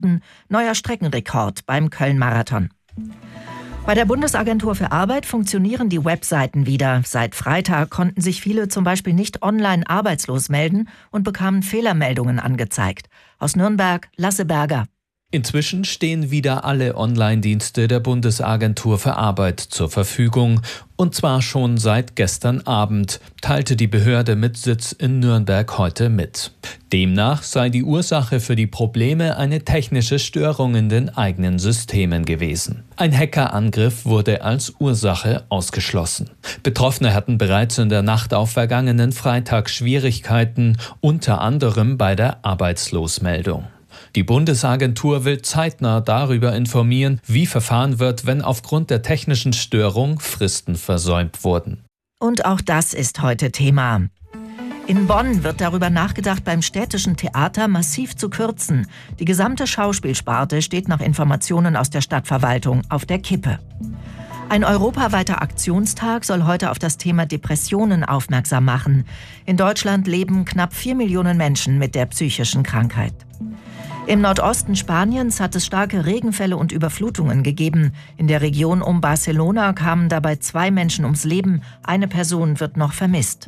Minuten, neuer Streckenrekord beim Köln-Marathon. Bei der Bundesagentur für Arbeit funktionieren die Webseiten wieder. Seit Freitag konnten sich viele zum Beispiel nicht online arbeitslos melden und bekamen Fehlermeldungen angezeigt. Aus Nürnberg, Lasse Berger. Inzwischen stehen wieder alle Online-Dienste der Bundesagentur für Arbeit zur Verfügung. Und zwar schon seit gestern Abend, teilte die Behörde mit Sitz in Nürnberg heute mit. Demnach sei die Ursache für die Probleme eine technische Störung in den eigenen Systemen gewesen. Ein Hackerangriff wurde als Ursache ausgeschlossen. Betroffene hatten bereits in der Nacht auf vergangenen Freitag Schwierigkeiten, unter anderem bei der Arbeitslosmeldung. Die Bundesagentur will zeitnah darüber informieren, wie verfahren wird, wenn aufgrund der technischen Störung Fristen versäumt wurden. Und auch das ist heute Thema. In Bonn wird darüber nachgedacht, beim Städtischen Theater massiv zu kürzen. Die gesamte Schauspielsparte steht nach Informationen aus der Stadtverwaltung auf der Kippe. Ein europaweiter Aktionstag soll heute auf das Thema Depressionen aufmerksam machen. In Deutschland leben knapp 4 Millionen Menschen mit der psychischen Krankheit. Im Nordosten Spaniens hat es starke Regenfälle und Überflutungen gegeben. In der Region um Barcelona kamen dabei 2 Menschen ums Leben. Eine Person wird noch vermisst.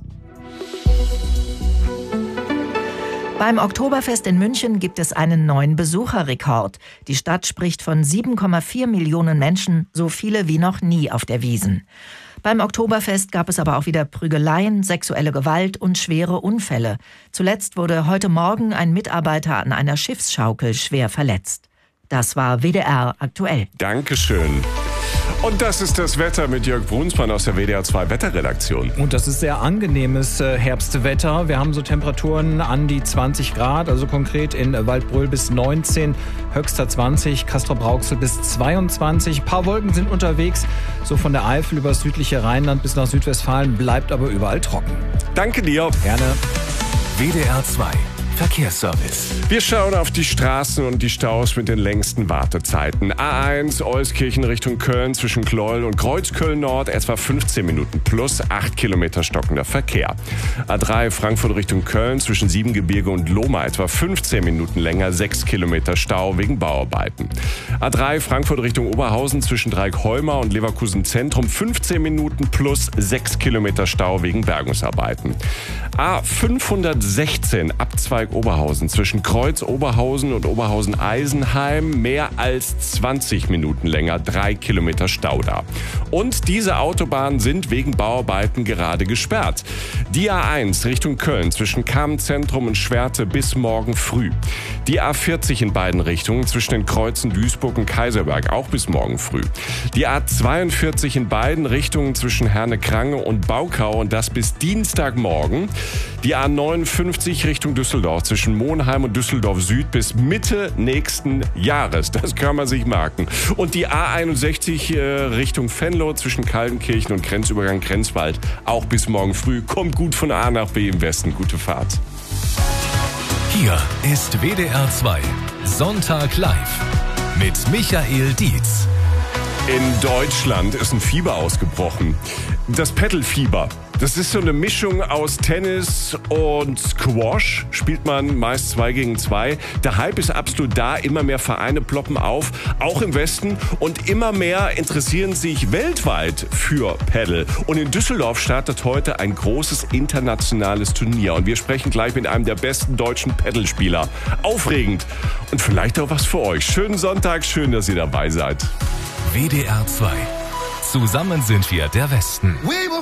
Beim Oktoberfest in München gibt es einen neuen Besucherrekord. Die Stadt spricht von 7,4 Millionen Menschen, so viele wie noch nie auf der Wiesn. Beim Oktoberfest gab es aber auch wieder Prügeleien, sexuelle Gewalt und schwere Unfälle. Zuletzt wurde heute Morgen ein Mitarbeiter an einer Schiffsschaukel schwer verletzt. Das war WDR aktuell. Dankeschön. Und das ist das Wetter mit Jörg Brunsmann aus der WDR 2 Wetterredaktion. Und das ist sehr angenehmes Herbstwetter. Wir haben so Temperaturen an die 20 Grad, also konkret in Waldbröl bis 19, Höxter 20, Castrop-Rauxel bis 22. Ein paar Wolken sind unterwegs, so von der Eifel über das südliche Rheinland bis nach Südwestfalen, bleibt aber überall trocken. Danke dir. Gerne. WDR 2 Verkehrsservice. Wir schauen auf die Straßen und die Staus mit den längsten Wartezeiten. A1 Euskirchen Richtung Köln zwischen Gleuel und Kreuzköln Nord etwa 15 Minuten plus 8 Kilometer stockender Verkehr. A3 Frankfurt Richtung Köln zwischen Siebengebirge und Lohmar etwa 15 Minuten länger, 6 Kilometer Stau wegen Bauarbeiten. A3 Frankfurt Richtung Oberhausen zwischen Dreieck-Holmer und Leverkusen Zentrum 15 Minuten plus 6 Kilometer Stau wegen Bergungsarbeiten. A516 Abzweig Oberhausen zwischen Kreuz Oberhausen und Oberhausen-Eisenheim mehr als 20 Minuten länger, 3 Kilometer Stau da. Und diese Autobahnen sind wegen Bauarbeiten gerade gesperrt. Die A1 Richtung Köln zwischen Kamen-Zentrum und Schwerte bis morgen früh. Die A40 in beiden Richtungen zwischen den Kreuzen Duisburg und Kaiserberg auch bis morgen früh. Die A42 in beiden Richtungen zwischen Herne-Krange und Baukau und das bis Dienstagmorgen. Die A59 Richtung Düsseldorf zwischen Monheim und Düsseldorf Süd bis Mitte nächsten Jahres. Das kann man sich merken. Und die A61 Richtung Venlo zwischen Kaldenkirchen und Grenzübergang Grenzwald auch bis morgen früh. Kommt gut von A nach B im Westen. Gute Fahrt. Hier ist WDR 2 Sonntag live mit Michael Dietz. In Deutschland ist ein Fieber ausgebrochen. Das Paddle-Fieber. Das ist so eine Mischung aus Tennis und Squash. Spielt man meist 2 gegen 2. Der Hype ist absolut da. Immer mehr Vereine ploppen auf, auch im Westen. Und immer mehr interessieren sich weltweit für Paddle. Und in Düsseldorf startet heute ein großes internationales Turnier. Und wir sprechen gleich mit einem der besten deutschen Paddlespieler. Aufregend und vielleicht auch was für euch. Schönen Sonntag, schön, dass ihr dabei seid. WDR 2. Zusammen sind wir der Westen.